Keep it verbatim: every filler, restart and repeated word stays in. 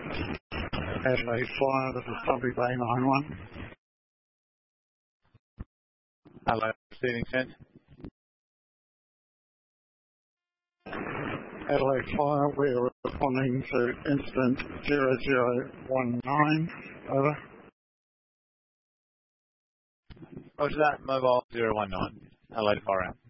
Adelaide Fire, this is Thumbie Bay nine one. Hello, receiving sense. Adelaide Fire, we're responding to incident zero zero one nine, over. Roger that, mobile zero one nine, Adelaide Fire out.